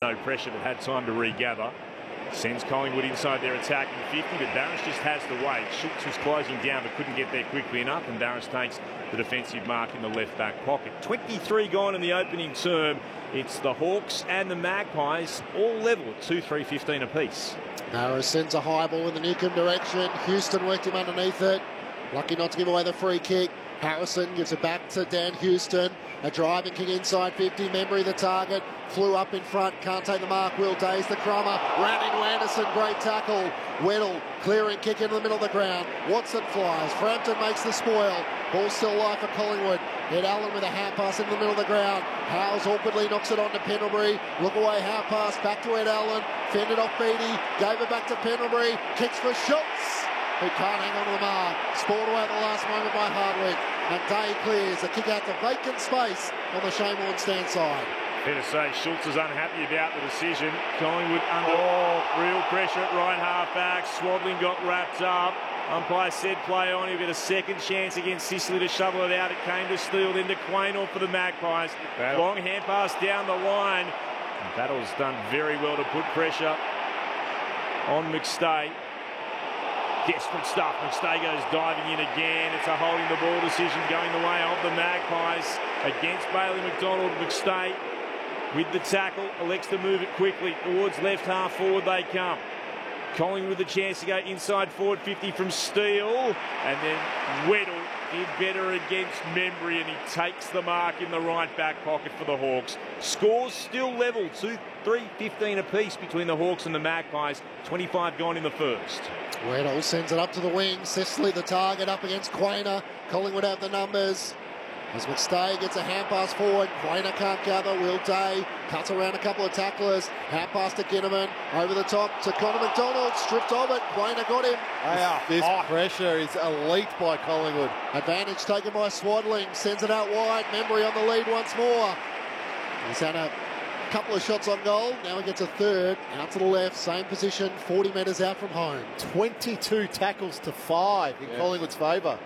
No pressure, but had time to regather. Sends Collingwood inside their attacking 50, but Barras just has the weight. Schultz was closing down but couldn't get there quickly enough, and Barras takes the defensive mark in the left back pocket. 23 gone in the opening term. It's the Hawks and the Magpies all level at 2-3-15 apiece. Barras sends a high ball in the Newcombe direction. Houston worked him underneath it. Lucky not to give away the free kick. Harrison gives it back to Dan Houston. A driving kick inside 50. Membry the target. Flew up in front. Can't take the mark. Will Days the crummer. Ran into Anderson. Great tackle. Weddle clearing kick into the middle of the ground. Watson flies. Frampton makes the spoil. Ball still live for Collingwood. Ed Allen with a hand pass in the middle of the ground. Howes awkwardly knocks it on to Pendlebury. Look away, hand pass back to Ed Allen. Fended off Beattie. Gave it back to Pendlebury. Kicks for Schultz, who can't hang on to the mark. Spoiled away at the last moment by Hardwick. And Day clears a kick out to vacant space on the Shane Warne stand side. Fair to say, Schultz is unhappy about the decision. Collingwood under real pressure at right half back. Swaddling got wrapped up. Umpire said play on. He'll get a second chance against Sicily to shovel it out. It came to Steele, then to Quaynor for the Magpies. Long hand pass down the line. Battle's done very well to put pressure on McStay. Desperate stuff. McStay goes diving in again. It's a holding the ball decision going the way of the Magpies against Bailey McDonald. McStay with the tackle, elects to move it quickly towards left half forward they come. Collingwood with the chance to go inside forward 50 from Steele, and then Weddle did better against Membry, and he takes the mark in the right back pocket for the Hawks. Scores still level, 2-3-15 apiece between the Hawks and the Magpies. 25 gone in the first. Weddle sends it up to the wing. Sicily the target up against Quaynor. Collingwood have the numbers. As McStay gets a hand pass forward, Quaynor can't gather. Will Day cuts around a couple of tacklers. Hand pass to Ginnivan. Over the top to Connor McDonald. Stripped of it. Quaynor got him. This pressure is elite by Collingwood. Advantage taken by Swaddling. Sends it out wide. Membry on the lead once more. He's had a couple of shots on goal. Now he gets a third. Out to the left. Same position. 40 metres out from home. 22 tackles to 5 in Collingwood's favour.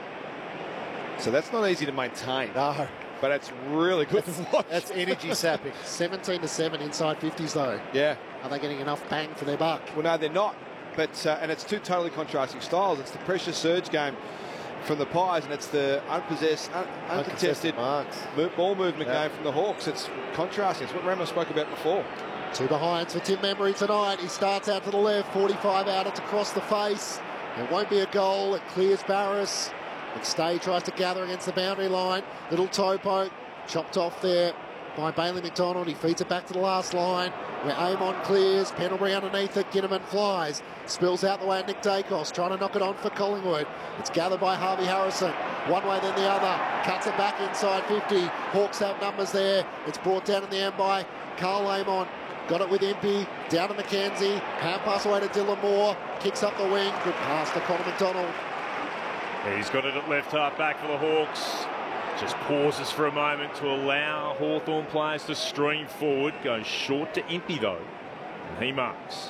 So that's not easy to maintain. No. But it's really good. That's energy sapping. 17-7 inside 50s though. Yeah. Are they getting enough bang for their buck? Well, no, they're not. But and it's two totally contrasting styles. It's the pressure surge game from the Pies, and it's the uncontested ball movement game from the Hawks. It's contrasting. It's what Ramos spoke about before. Two behinds for Tim Membry tonight. He starts out to the left, 45 out, it's across the face. It won't be a goal. It clears Barras. McStay tries to gather against the boundary line. Little toe poke, chopped off there by Bailey McDonald. He feeds it back to the last line, where Amon clears. Pendlebury underneath it. Ginnivan flies. Spills out the way of Nick Dacos, trying to knock it on for Collingwood. It's gathered by Harvey Harrison. One way, then the other. Cuts it back inside 50. Hawks have numbers there. It's brought down in the end by Carl Amon. Got it with Impey. Down to McKenzie. Hand pass away to Dylan Moore. Kicks up the wing. Good pass to Connor McDonald. He's got it at left half back for the Hawks. Just pauses for a moment to allow Hawthorn players to stream forward. Goes short to Impey though, and he marks.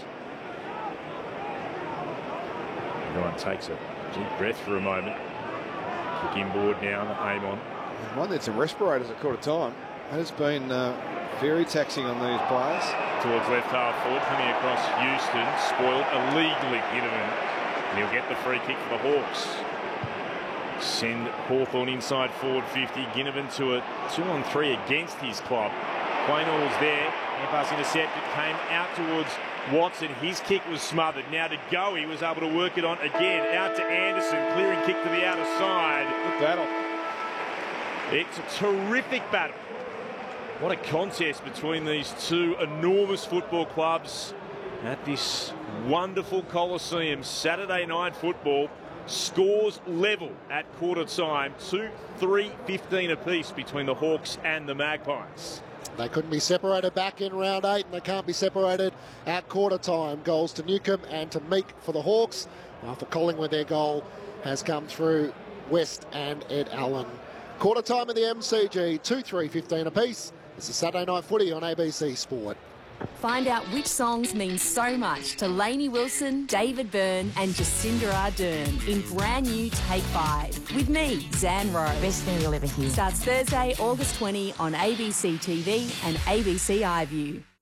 Everyone takes a deep breath for a moment. Kick inboard now to Amon. One needs some respirators at quarter time. That has been very taxing on these players. Towards left half forward, coming across Houston. Spoiled illegally, Ginnivan. And he'll get the free kick for the Hawks. Send Hawthorn inside forward 50. Ginnivan to a 2-on-3 against his club. Quaynor was there. Hand pass intercepted. Came out towards Watson. His kick was smothered. Now to go. He was able to work it on again. Out to Anderson. Clearing kick to the outer side. Good battle. It's a terrific battle. What a contest between these two enormous football clubs at this wonderful Coliseum. Saturday night football. Scores level at quarter time, 2-3-15 apiece between the Hawks and the Magpies. They couldn't be separated back in round 8, and they can't be separated at quarter time. Goals to Newcombe and to Meek for the Hawks. For Collingwood, their goal has come through West and Ed Allen. Quarter time in the MCG, 2-3-15 apiece. It's a Saturday night footy on ABC Sport. Find out which songs mean so much to Lainey Wilson, David Byrne and Jacinda Ardern in brand new Take 5. With me, Zan Rowe. Best thing you'll ever hear. Starts Thursday, August 20 on ABC TV and ABC iView.